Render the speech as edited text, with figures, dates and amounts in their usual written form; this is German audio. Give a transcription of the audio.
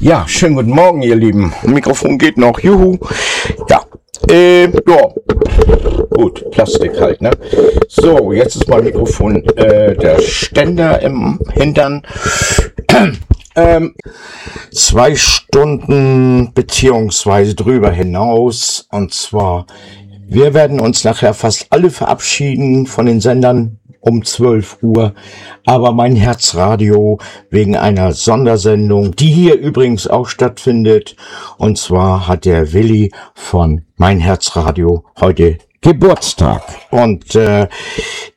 Ja, schönen guten Morgen, ihr Lieben. Mikrofon geht noch, juhu. Ja, gut, Plastik halt, ne? So, jetzt ist mein Mikrofon, der Ständer im Hintern. 2 Stunden beziehungsweise drüber hinaus. Und zwar, wir werden uns nachher fast alle verabschieden von den Sendern um 12 Uhr. Aber mein Herzradio wegen einer Sondersendung, die hier übrigens auch stattfindet. Und zwar hat der Willi von Mein Herzradio heute Geburtstag. Und